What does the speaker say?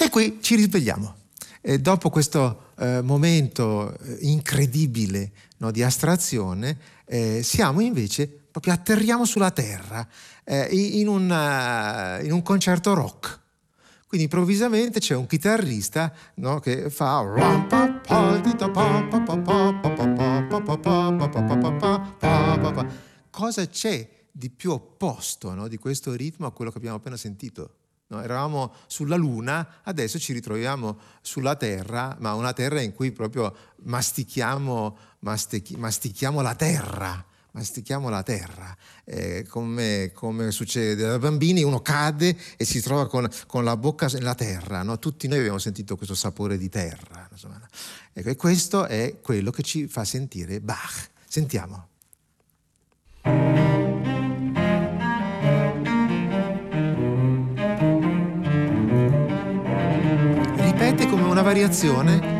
E qui ci risvegliamo. E dopo questo momento incredibile, no, di astrazione, siamo invece, proprio atterriamo sulla terra in un concerto rock. Quindi improvvisamente c'è un chitarrista, no, che fa cosa c'è di più opposto, no, di questo ritmo a quello che abbiamo appena sentito? No, eravamo sulla Luna, adesso ci ritroviamo sulla Terra, ma una terra in cui proprio mastichiamo la terra. Mastichiamo la terra, come succede da bambini, uno cade e si trova con la bocca nella terra, no? Tutti noi abbiamo sentito questo sapore di terra, insomma. Ecco, e questo è quello che ci fa sentire Bach. Sentiamo. Ripete come una variazione